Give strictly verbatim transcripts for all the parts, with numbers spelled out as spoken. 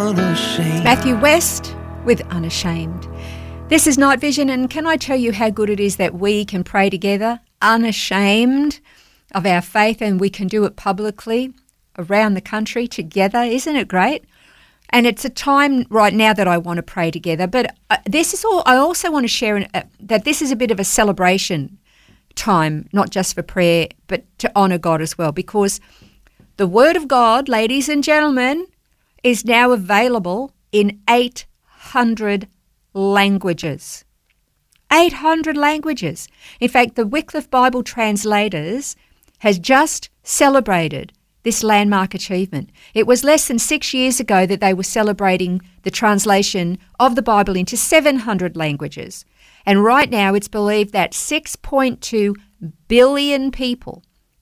unashamed. Matthew West with Unashamed. This is Night Vision, and can I tell you how good it is that we can pray together, unashamed of our faith, and we can do it publicly around the country together. Isn't it great? And it's a time right now that I want to pray together. But uh, this is all. I also want to share an, uh, that this is a bit of a celebration time, not just for prayer, but to honour God as well, because the Word of God, ladies and gentlemen, is now available in eight hundred languages. eight hundred languages. In fact, the Wycliffe Bible Translators has just celebrated this landmark achievement. It was less than six years ago that they were celebrating the translation of the Bible into seven hundred languages. And right now it's believed that six point two billion people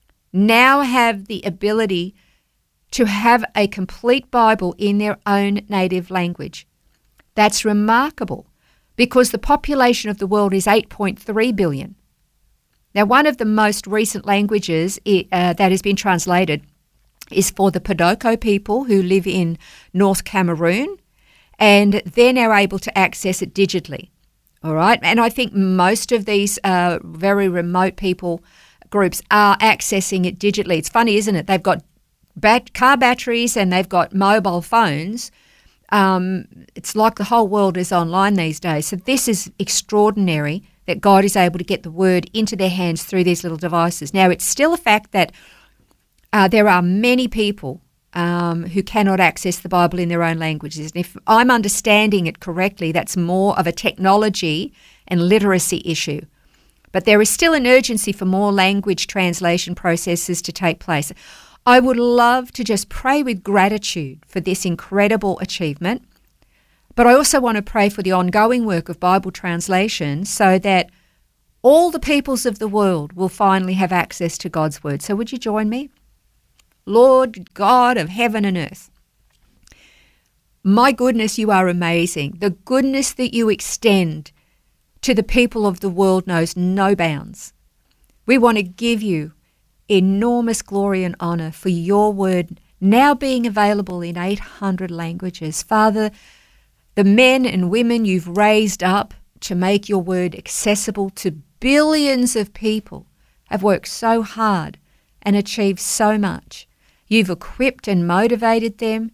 now have the ability to have a complete Bible in their own native language. That's remarkable because the population of the world is eight point three billion. Now, one of the most recent languages uh, that has been translated is for the Podoko people who live in North Cameroon, and they're now able to access it digitally. All right, and I think most of these uh, very remote people groups are accessing it digitally. It's funny, isn't it? They've got bat- car batteries and they've got mobile phones. Um, it's like the whole world is online these days. So this is extraordinary that God is able to get the word into their hands through these little devices. Now, it's still a fact that uh, there are many people um, who cannot access the Bible in their own languages. And if I'm understanding it correctly, that's more of a technology and literacy issue. But there is still an urgency for more language translation processes to take place. I would love to just pray with gratitude for this incredible achievement, but I also want to pray for the ongoing work of Bible translation so that all the peoples of the world will finally have access to God's Word. So would you join me? Lord God of heaven and earth, my goodness, you are amazing. The goodness that you extend to the people of the world knows no bounds. We want to give you enormous glory and honour for your word now being available in eight hundred languages. Father, the men and women you've raised up to make your word accessible to billions of people have worked so hard and achieved so much. You've equipped and motivated them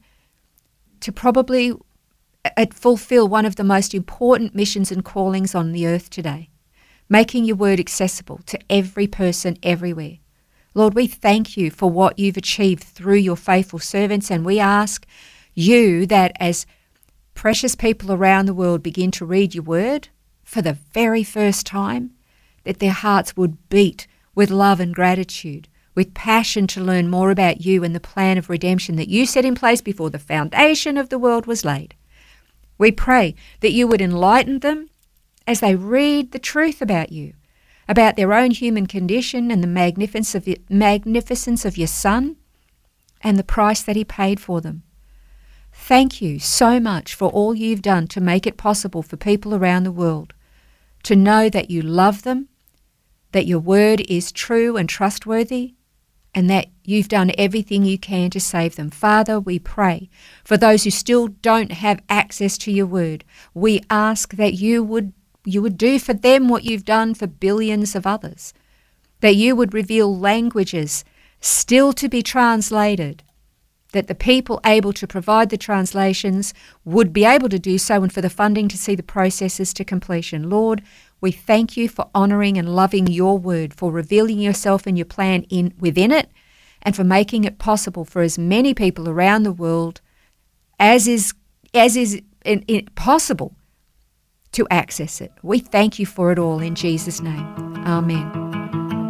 to probably fulfill one of the most important missions and callings on the earth today, making your word accessible to every person everywhere. Lord, we thank you for what you've achieved through your faithful servants, and we ask you that as precious people around the world begin to read your word for the very first time, that their hearts would beat with love and gratitude, with passion to learn more about you and the plan of redemption that you set in place before the foundation of the world was laid. We pray that you would enlighten them as they read the truth about you, about their own human condition and the magnificence of, magnificence of your Son and the price that he paid for them. Thank you so much for all you've done to make it possible for people around the world to know that you love them, that your word is true and trustworthy, and that you've done everything you can to save them. Father, we pray for those who still don't have access to your word. We ask that you would you would do for them what you've done for billions of others, that you would reveal languages still to be translated, that the people able to provide the translations would be able to do so, and for the funding to see the processes to completion. Lord, we thank you for honouring and loving your word, for revealing yourself and your plan in within it, and for making it possible for as many people around the world as is as is in, in possible to access it. We thank you for it all in Jesus' name. Amen.